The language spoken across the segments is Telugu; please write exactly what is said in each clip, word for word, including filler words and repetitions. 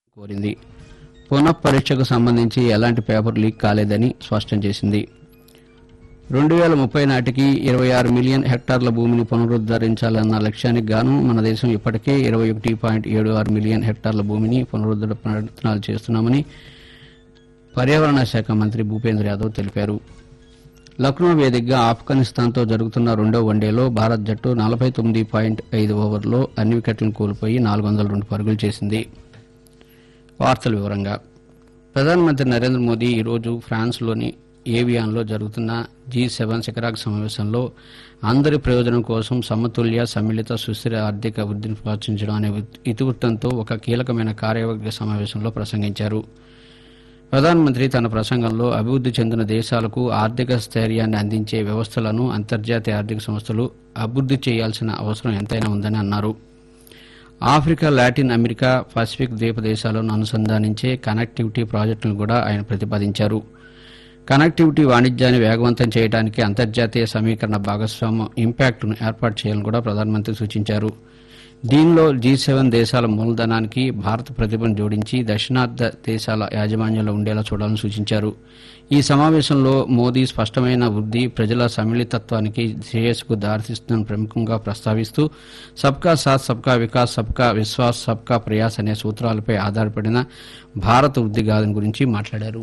కోరింది. పునఃపరీక్షకు సంబంధించి ఎలాంటి పేపర్ లీక్ కాలేదని స్పష్టం చేసింది. రెండు వేల ముప్పై నాటికి ఇరవై ఆరు మిలియన్ హెక్టార్ల భూమిని పునరుద్ధరించాలన్న లక్ష్యానికి గాను మన దేశం ఇప్పటికే ఇరవై ఒకటి పాయింట్ ఏడు ఆరు మిలియన్ హెక్టార్ల భూమిని పునరుద్ధరణ ప్రయత్నాలు చేస్తున్నామని పర్యావరణ శాఖ మంత్రి భూపేంద్ర యాదవ్ తెలిపారు. లక్నో వేదికగా ఆఫ్ఘనిస్తాన్తో జరుగుతున్న రెండో వన్డేలో భారత్ జట్టు నలభై తొమ్మిది పాయింట్ ఐదు ఓవర్లలో అన్ని వికెట్లను కోల్పోయి నాలుగు వందల రెండు పరుగులు చేసింది. వార్తల వివరంగా ప్రధానమంత్రి నరేంద్ర మోదీ ఈరోజు ఫ్రాన్స్లోని ఏవియాన్లో జరుగుతున్న జీ సెవెన్ శిఖరాగ్ర సమావేశంలో అందరి ప్రయోజనం కోసం సమతుల్య సమ్మిళిత సుస్థిర ఆర్థిక వృద్ధిని ప్రోత్సహించడం అనే ఇతివృత్తంతో ఒక కీలకమైన కార్యవర్గ సమావేశంలో ప్రసంగించారు. ప్రధానమంత్రి తన ప్రసంగంలో అభివృద్ది చెందిన దేశాలకు ఆర్థిక స్థైర్యాన్ని అందించే వ్యవస్థలను అంతర్జాతీయ ఆర్థిక సంస్థలు అభివృద్ది చేయాల్సిన అవసరం ఎంతైనా ఉందని అన్నారు. ఆఫ్రికా, లాటిన్ అమెరికా, పసిఫిక్ ద్వీప దేశాలను అనుసంధానించే కనెక్టివిటీ ప్రాజెక్టులను కూడా ఆయన ప్రతిపాదించారు. కనెక్టివిటీ వాణిజ్యాన్ని వేగవంతం చేయడానికి అంతర్జాతీయ సమీకరణ భాగస్వామ్య ఇంపాక్ట్ను ఏర్పాటు చేయాలని కూడా ప్రధానమంత్రి సూచించారు. దీనిలో జీ సెవెన్ దేశాల మూలధనానికి భారత ప్రతిభను జోడించి దక్షిణార్థ దేశాల యాజమాన్యంలో ఉండేలా చూడాలని సూచించారు. ఈ సమావేశంలో మోదీ స్పష్టమైన వృద్ధి ప్రజల సమ్మిళితత్వానికి శ్రేయస్సుకు దారితీస్తుందని ప్రముఖంగా ప్రస్తావిస్తూ సబ్కా సాథ్ సబ్కా వికాస్ సబ్కా విశ్వాస్ సబ్కా ప్రయాస్ అనే సూత్రాలపై ఆధారపడిన భారత వృద్ధి గాథను గురించి మాట్లాడారు.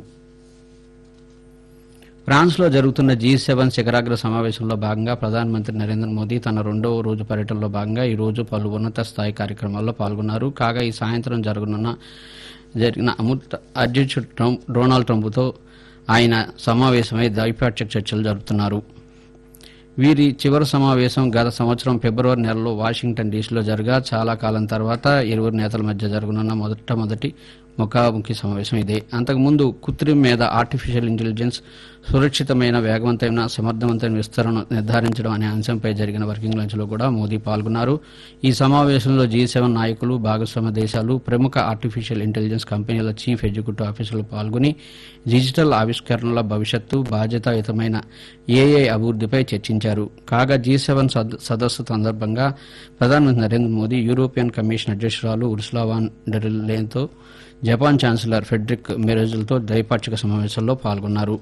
ఫ్రాన్స్లో జరుగుతున్న జీ సెవెన్ శిఖరాగ్ర సమావేశంలో భాగంగా ప్రధానమంత్రి నరేంద్ర మోదీ తన రెండవ రోజు పర్యటనలో భాగంగా ఈ రోజు పలు ఉన్నత స్థాయి కార్యక్రమాల్లో పాల్గొన్నారు. కాగా ఈ సాయంత్రం జరగనున్న జరిగిన అమెరికా అధ్యక్షుడు ట్రంప్ డొనాల్డ్ ట్రంప్తో ఆయన సమావేశమై ద్వైపాక్షిక చర్చలు జరుపుతున్నారు. వీరి చివరి సమావేశం గత సంవత్సరం ఫిబ్రవరి నెలలో వాషింగ్టన్ డీసీలో జరగా చాలా కాలం తర్వాత ఇరువురు నేతల మధ్య జరగనున్న మొదటమొదటి ముఖాముఖి సమావేశం ఇదే. అంతకుముందు కృత్రిమ మీద ఆర్టిఫిషియల్ ఇంటెలిజెన్స్ సురక్షితమైన, వేగవంతమైన, సమర్థవంతమైన విస్తరణ నిర్ధారించడం అనే అంశంపై జరిగిన వర్కింగ్ లంచ్లో కూడా మోదీ పాల్గొన్నారు. ఈ సమావేశంలో జీ సెవెన్ నాయకులు, భాగస్వామ్య దేశాలు, ప్రముఖ ఆర్టిఫిషియల్ ఇంటెలిజెన్స్ కంపెనీల చీఫ్ ఎగ్జిక్యూటివ్ ఆఫీసర్లు పాల్గొని డిజిటల్ ఆవిష్కరణల భవిష్యత్తు, బాధ్యతాయుతమైన ఏఐ అభివృద్ధిపై చర్చించారు. కాగా జీ సెవెన్ సదస్సు సందర్భంగా ప్రధానమంత్రి నరేంద్ర మోదీ యూరోపియన్ కమిషన్ అధ్యక్షురాలు Ursula van der లెయన్తో, Japan chancellor Frederick మెరెజ్లతో ద్వైపాక్షిక సమావేశంలో పాల్గొన్నారు.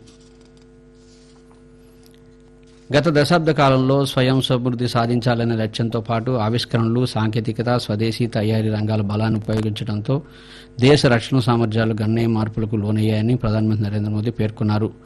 గత దశాబ్ద కాలంలో స్వయం సమృద్ధి సాధించాలనే లక్ష్యంతో పాటు ఆవిష్కరణలు, సాంకేతికత, స్వదేశీ తయారీ రంగాల బలాన్ని ఉపయోగించడంతో దేశ రక్షణ సామర్థ్యాలు గణనీయ మార్పులకు లోనయ్యాయని ప్రధానమంత్రి నరేంద్ర మోదీ పేర్కొన్నారు.